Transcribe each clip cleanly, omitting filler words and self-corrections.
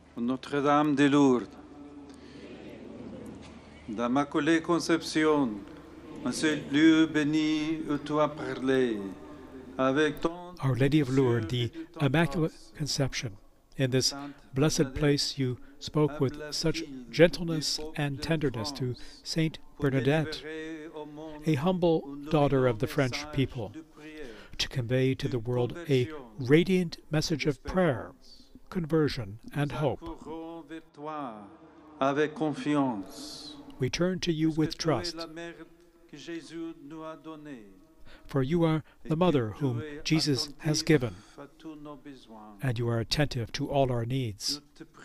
Notre-Dame de Lourdes, d'Immaculée Conception, en ce lieu béni où tu as parlé, avec ton Our Lady of Lourdes, the Immaculate Conception, in this blessed place you spoke with such gentleness and tenderness to Saint Bernadette, a humble daughter of the French people, to convey to the world a radiant message of prayer, conversion, and hope. Avec confiance. We turn to you with trust, for you are the mother whom Jesus has given, and you are attentive to all our needs.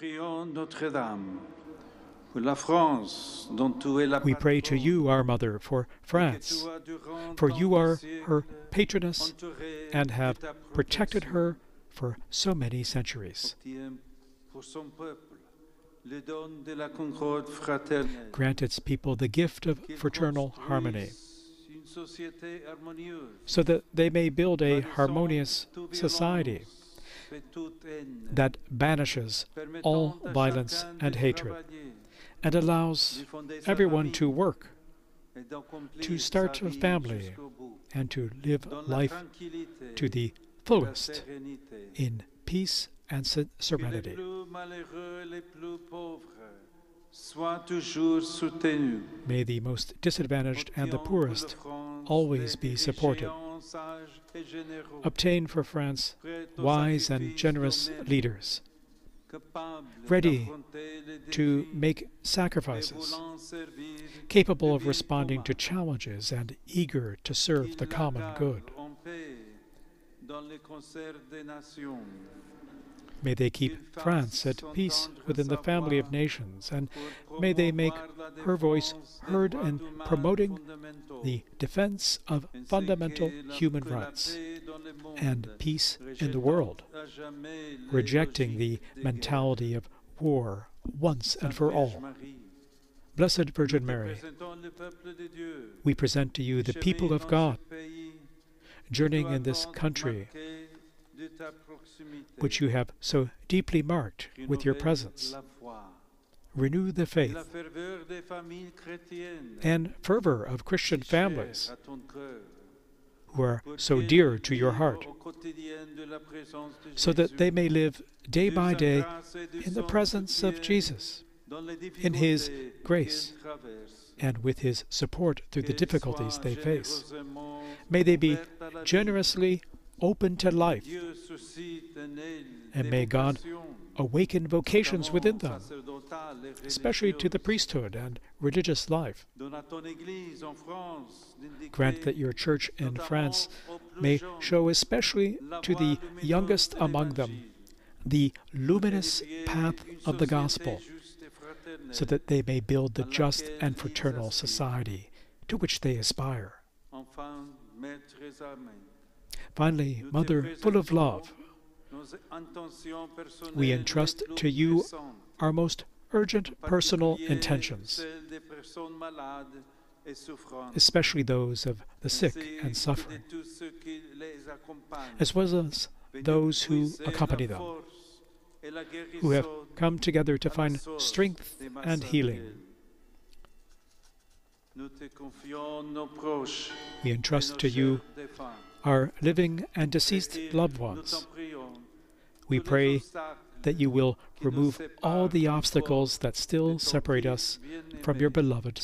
We pray to you, our Mother, for France, for you are her patroness and have protected her for so many centuries. Grant its people the gift of fraternal harmony, so that they may build a harmonious society that banishes all violence and hatred and allows everyone to work, to start a family, and to live life to the fullest in peace and serenity. May the most disadvantaged and the poorest always be supported. Obtain for France wise and generous leaders, ready to make sacrifices, capable of responding to challenges and eager to serve the common good. May they keep France at peace within the family of nations, and may they make her voice heard in promoting the defense of fundamental human rights and peace in the world, rejecting the mentality of war once and for all. Blessed Virgin Mary, we present to you the people of God, journeying in this country which you have so deeply marked with your presence. Renew the faith and fervor of Christian families who are so dear to your heart, so that they may live day by day in the presence of Jesus, in His grace, and with His support through the difficulties they face. May they be generously open to life, and may God awaken vocations within them, especially to the priesthood and religious life. Grant that your church in France may show especially to the youngest among them the luminous path of the gospel, so that they may build the just and fraternal society to which they aspire. Finally, Mother, full of love, we entrust to you our most urgent personal intentions, especially those of the sick and suffering, as well as those who accompany them, who have come together to find strength and healing. We entrust to you our living and deceased loved ones. We pray that you will remove all the obstacles that still separate us from your beloved